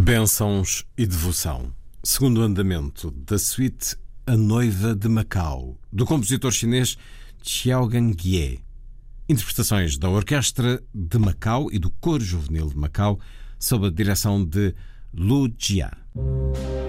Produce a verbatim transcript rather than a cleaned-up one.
Bênçãos e devoção. Segundo andamento da suíte A Noiva de Macau, do compositor chinês Xiaogan Jie. Interpretações da Orquestra de Macau e do Coro Juvenil de Macau, sob a direção de Lu Jia.